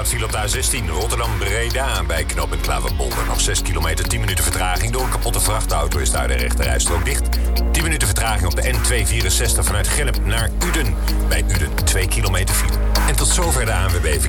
staat file op de A16 Rotterdam-Breda bij knooppunt Klaverpolder. Nog 6 kilometer, 10 minuten vertraging. Door een kapotte vrachtauto is daar de rechterrijstrook dicht. 10 minuten vertraging op de N264 vanuit Gennep naar Uden. Bij Uden 2 kilometer file. En tot zover de ANWB